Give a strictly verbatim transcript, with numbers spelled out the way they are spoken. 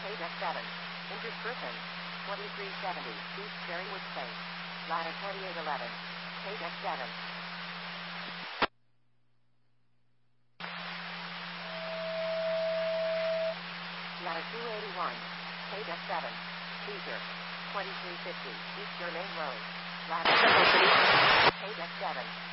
Page X seven. Interscription. twenty-three seventy. East Cherrywood Place. Ladder twenty-eight eleven. Page X seven. Ladder two eighty-one. Page X seven. Teacher. twenty-three fifty. East Germain Road. Ladder Page X seven.